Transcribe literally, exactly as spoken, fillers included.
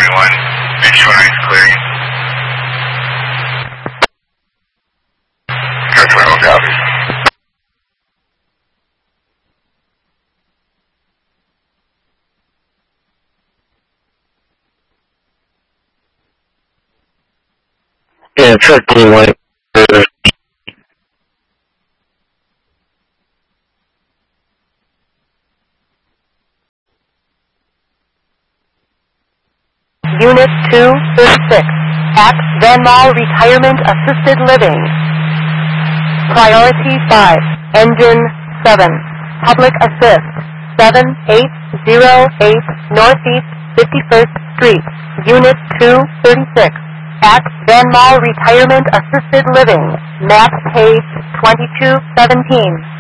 twenty-one, visual nice clearing. Car twenty-one, copy. Yeah, truck twenty-one. Unit two thirty-six, at Van Mall Retirement Assisted Living. Priority five, Engine seven, Public Assist, seven eight zero eight Northeast fifty-first Street, Unit two thirty-six, at Van Mall Retirement Assisted Living, map page twenty-two seventeen.